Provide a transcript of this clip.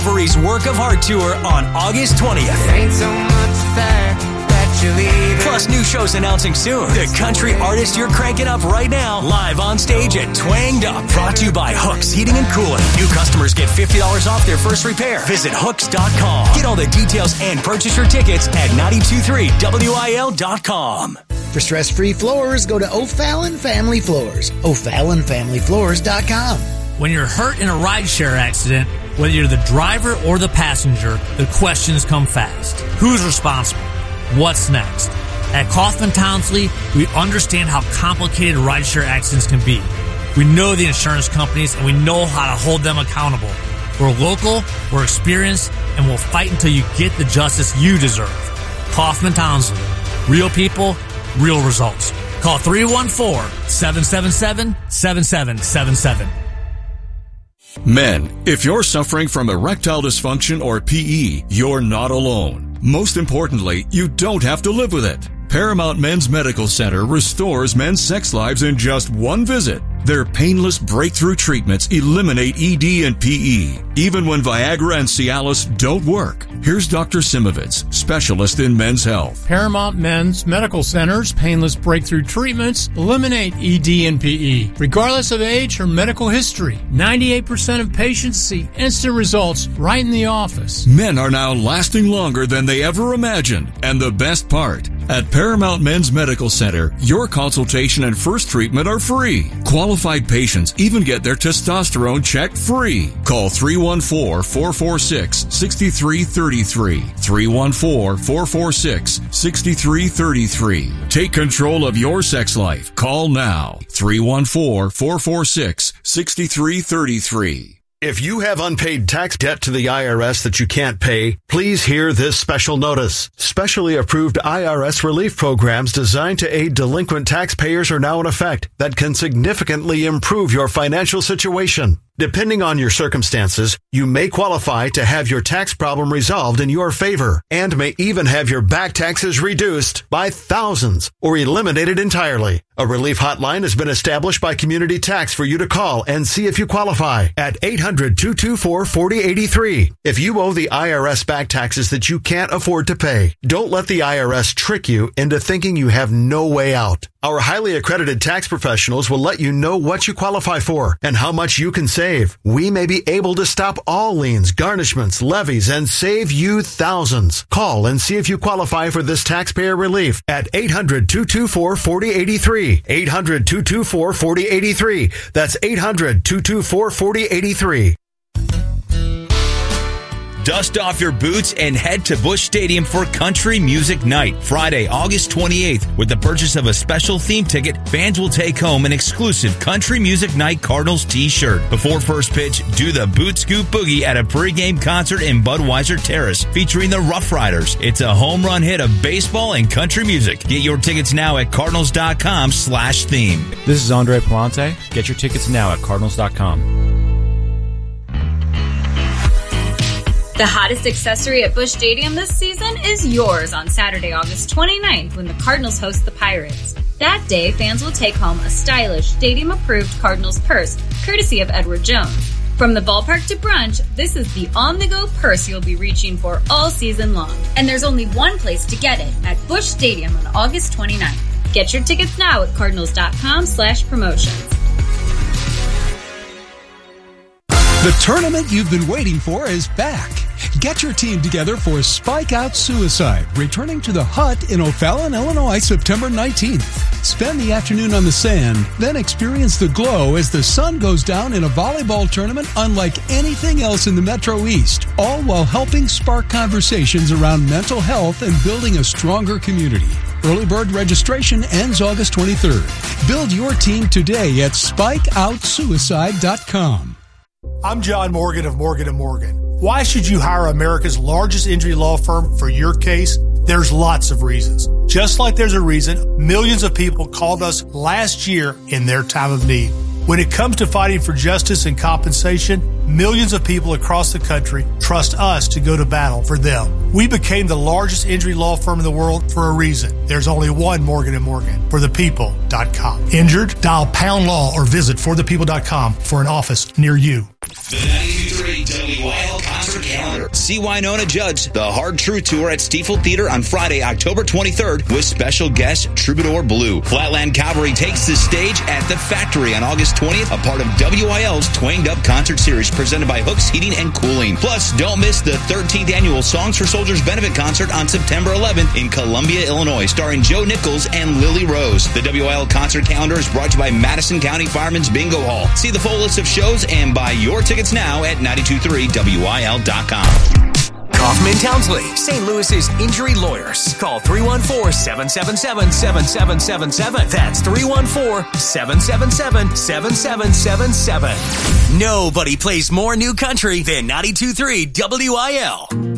Cavalry's Work of Heart Tour on August 20th. Ain't so much that you're leaving. Plus new shows announcing soon. The country artist you're cranking up right now, live on stage at Twanged Up. Brought to you by Hooks Heating and Cooling. New customers get $50 off their first repair. Visit Hooks.com. Get all the details and purchase your tickets at 923WIL.com. For stress-free floors, go to O'Fallon Family Floors. O'FallonFamilyFloors.com. When you're hurt in a rideshare accident, whether you're the driver or the passenger, the questions come fast. Who's responsible? What's next? At Kaufman Townsley, we understand how complicated rideshare accidents can be. We know the insurance companies, and we know how to hold them accountable. We're local, we're experienced, and we'll fight until you get the justice you deserve. Kaufman Townsley. Real people, real results. Call 314-777-7777. Men, if you're suffering from erectile dysfunction or PE, you're not alone. Most importantly, you don't have to live with it. Paramount Men's Medical Center restores men's sex lives in just one visit. Their painless breakthrough treatments eliminate ED and PE, even when Viagra and Cialis don't work. Here's Dr. Simovitz, specialist in men's health. Paramount Men's Medical Center's painless breakthrough treatments eliminate ED and PE, regardless of age or medical history. 98% of patients see instant results right in the office. Men are now lasting longer than they ever imagined, and the best part, at Paramount Men's Medical Center, your consultation and first treatment are free. Qualified patients even get their testosterone checked free. Call 314-446-6333. 314-446-6333. Take control of your sex life. Call now. 314-446-6333. If you have unpaid tax debt to the IRS that you can't pay, please hear this special notice. Specially approved IRS relief programs designed to aid delinquent taxpayers are now in effect that can significantly improve your financial situation. Depending on your circumstances, you may qualify to have your tax problem resolved in your favor and may even have your back taxes reduced by thousands or eliminated entirely. A relief hotline has been established by Community Tax for you to call and see if you qualify at 800-224-4083. If you owe the IRS back taxes that you can't afford to pay, don't let the IRS trick you into thinking you have no way out. Our highly accredited tax professionals will let you know what you qualify for and how much you can save. We may be able to stop all liens, garnishments, levies, and save you thousands. Call and see if you qualify for this taxpayer relief at 800-224-4083. 800-224-4083. That's 800-224-4083. Dust off your boots and head to Busch Stadium for Country Music Night, Friday, August 28th. With the purchase of a special theme ticket, fans will take home an exclusive Country Music Night Cardinals t-shirt. Before first pitch, do the Boot Scoop Boogie at a pregame concert in Budweiser Terrace featuring the Rough Riders. It's a home run hit of baseball and country music. Get your tickets now at Cardinals.com/theme. This is Andre Palante. Get your tickets now at Cardinals.com. The hottest accessory at Busch Stadium this season is yours on Saturday, August 29th, when the Cardinals host the Pirates. That day, fans will take home a stylish, stadium-approved Cardinals purse, courtesy of Edward Jones. From the ballpark to brunch, this is the on-the-go purse you'll be reaching for all season long. And there's only one place to get it, at Busch Stadium on August 29th. Get your tickets now at Cardinals.com/promotions. The tournament you've been waiting for is back. Get your team together for Spike Out Suicide, returning to the Hut in O'Fallon, Illinois, September 19th. Spend the afternoon on the sand, then experience the glow as the sun goes down in a volleyball tournament unlike anything else in the Metro East, all while helping spark conversations around mental health and building a stronger community. Early bird registration ends August 23rd. Build your team today at SpikeOutSuicide.com. I'm John Morgan of Morgan & Morgan. Why should you hire America's largest injury law firm for your case? There's lots of reasons. Just like there's a reason millions of people called us last year in their time of need. When it comes to fighting for justice and compensation, millions of people across the country trust us to go to battle for them. We became the largest injury law firm in the world for a reason. There's only one Morgan & Morgan, forthepeople.com. Injured? Dial #law or visit forthepeople.com for an office near you. The 92.3 WIL concert calendar. See Wynonna Judd's The Hard Truth Tour at Stiefel Theater on Friday, October 23rd with special guest Troubadour Blue. Flatland Cavalry takes the stage at The Factory on August 20th, a part of WIL's Twanged Up concert series presented by Hooks Heating and Cooling. Plus, don't miss the 13th annual Songs for Soldiers benefit concert on September 11th in Columbia, Illinois, starring Joe Nichols and Lily Rose. The WIL concert calendar is brought to you by Madison County Fireman's Bingo Hall. See the full list of shows and buy your tickets now at 923wil.com. Kaufman Townsley, St. Louis's injury lawyers. Call 314-777-7777. That's 314-777-7777. Nobody plays more new country than 92.3 WIL.